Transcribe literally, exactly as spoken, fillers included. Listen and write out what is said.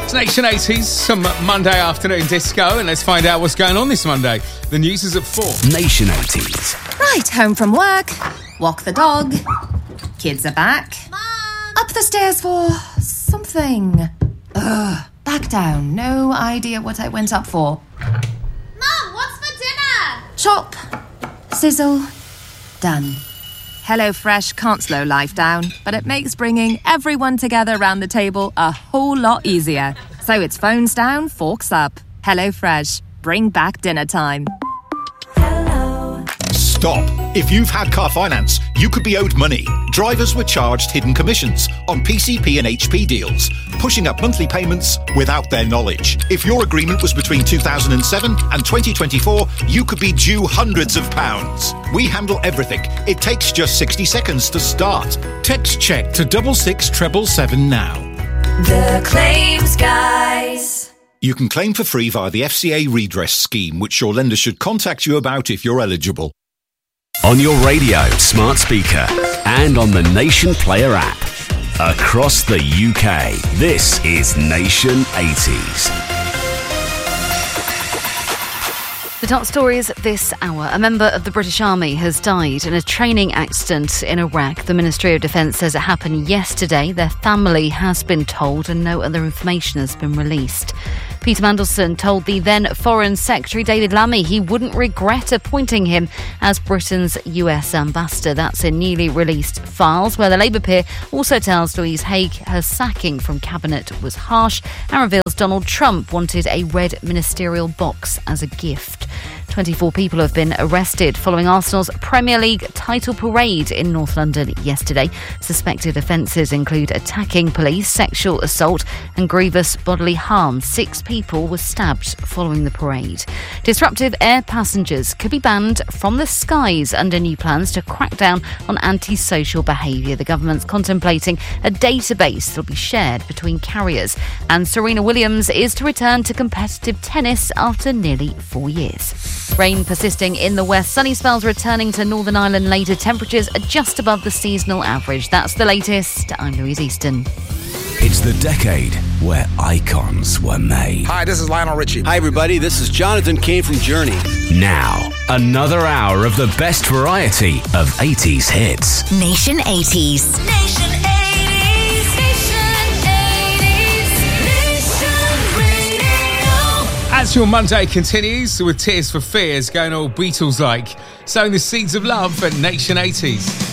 It's Nation eighties, some Monday afternoon disco, and let's find out what's going on this Monday. The news is at four. Nation eighties. Right, home from work, walk the dog, kids are back. Mom! Up the stairs for something. Ugh, back down, no idea what I went up for. Mom, what's for dinner? Chop, sizzle, done. HelloFresh can't slow life down, but it makes bringing everyone together around the table a whole lot easier. So it's phones down, forks up. HelloFresh, bring back dinner time. Stop. If you've had car finance, you could be owed money. Drivers were charged hidden commissions on P C P and H P deals, pushing up monthly payments without their knowledge. If your agreement was between two thousand seven and twenty twenty-four, you could be due hundreds of pounds. We handle everything. It takes just sixty seconds to start. Text check to double six treble seven now. The Claims Guys. You can claim for free via the F C A redress scheme, which your lender should contact you about if you're eligible. On your radio, smart speaker, and on the Nation Player app. Across the U K, this is Nation eighties. The top stories this hour. A member of the British Army has died in a training accident in Iraq. The Ministry of Defence says it happened yesterday. Their family has been told and no other information has been released. Peter Mandelson told the then Foreign Secretary David Lammy he wouldn't regret appointing him as Britain's U S ambassador. That's in newly released files, where the Labour peer also tells Louise Haigh her sacking from Cabinet was harsh and reveals Donald Trump wanted a red ministerial box as a gift. twenty-four people have been arrested following Arsenal's Premier League title parade in North London yesterday. Suspected offences include attacking police, sexual assault and grievous bodily harm. Six people were stabbed following the parade. Disruptive air passengers could be banned from the skies under new plans to crack down on antisocial behaviour. The government's contemplating a database that will be shared between carriers. And Serena Williams is to return to competitive tennis after nearly four years. Rain persisting in the west, sunny spells returning to Northern Ireland later. Temperatures are just above the seasonal average. That's the latest. I'm Louise Easton. It's the decade where icons were made. Hi, this is Lionel Richie. Hi, everybody. This is Jonathan Cain from Journey. Now, another hour of the best variety of eighties hits. Nation eighties. Nation eighties. Nation eighties. Nation Radio. As your Monday continues with Tears for Fears going all Beatles-like, sowing the seeds of love at Nation eighties.